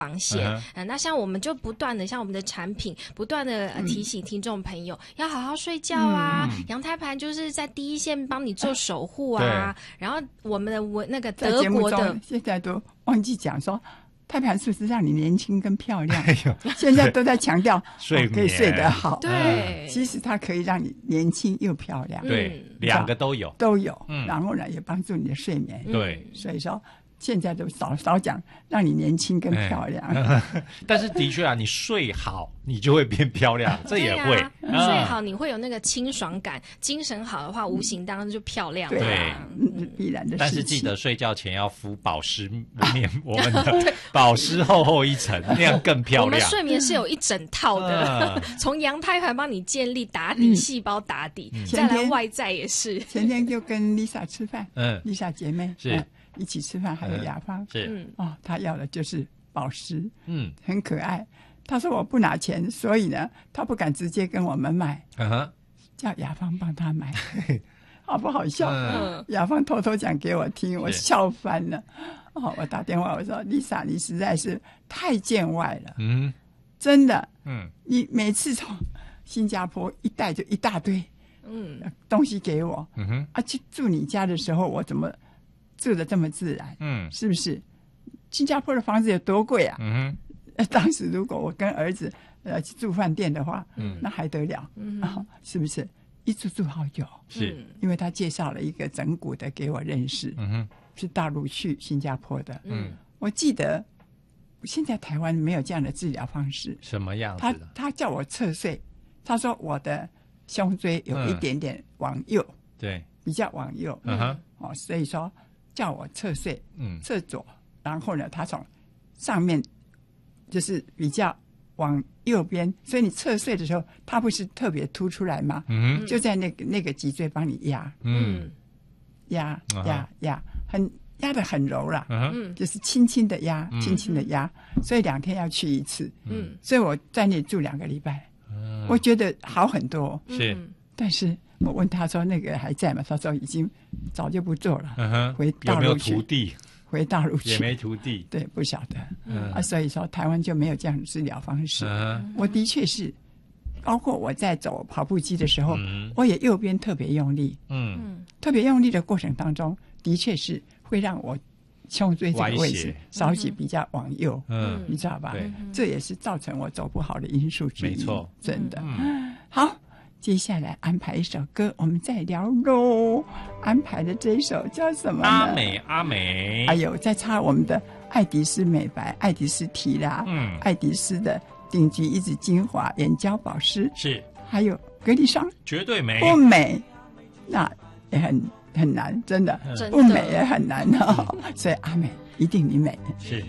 防线。那像我们就不断的，像我们的产品不断的提醒听众朋友要好好睡觉啊，阳台盘就是在第一线帮你做守护啊。然后我们的那个德国的现在都忘记讲说。胎盘素是让你年轻跟漂亮，现在都在强调睡眠可以睡得好。 对， 其实它可以让你年轻又漂亮。 对，两个都有。 然后呢，也帮助你的睡眠。 对， 所以说现在都少讲让你年轻跟漂亮。 但是的确啊，你睡好，你就会变漂亮，这也会。 睡好你会有那个清爽感，精神好的话，无形当中就漂亮了。 对， 必然的事情。 但是记得睡觉前要敷保湿面，我们的保湿厚一层，那样更漂亮。 我们睡眠是有一整套的，从阳胎盘帮你建立打底细胞打底，再来外在也是。 前天就跟 Lisa 吃饭，Lisa 姐妹是一起吃饭，还有雅芳是她要的就是保湿，很可爱。他说我不拿钱，所以呢，他不敢直接跟我们买，叫雅芳帮他买，好不好笑？雅芳偷偷讲给我听，我笑翻了。我打电话我说 Lisa， 你实在是太见外了，真的，你每次从新加坡一带就一大堆，东西给我，去住你家的时候，我怎么住得这么自然？是不是？新加坡的房子有多贵啊？当时如果我跟儿子去住饭店的话，那还得了？是不是？一住好久， 是因为他介绍了一个整骨的给我认识，是大陆去新加坡的。我记得现在台湾没有这样的治疗方式。 什么样子的？ 他叫我侧睡，他说我的胸椎有一点点往右， 对， 比较往右，所以说叫我侧睡，侧左，然后呢，他从上面就是比较往右边，所以你侧睡的时候，它不是特别凸出来吗？就在那个脊椎帮你压，压，压得很柔了，就是轻轻的压，轻轻的压，所以2天要去一次，所以我在那里住2个礼拜，我觉得好很多， 是， 但是我问他说那个还在吗？他说已经早就不做了，回大陆去。 有没有徒弟？ 回大陆去也没徒弟， 对，不晓得，所以说台湾就没有这样的治疗方式。我的确是，包括我在走跑步机的时候，我也右边特别用力，特别用力的过程当中，的确是会让我胸椎这个位置稍许比较往右，你知道吧？这也是造成我走不好的因素之一。 没错， 真的。好。接下来安排一首歌，我们再聊喽。安排的这一首叫什么呢？ 阿美阿美。 还有再插我们的爱迪丝美白、爱迪丝提拉、爱迪丝的顶级一指精华眼胶保湿， 是， 还有隔离霜， 绝对美， 不美那也很难，真的不美也很难所以阿美一定你美。 是。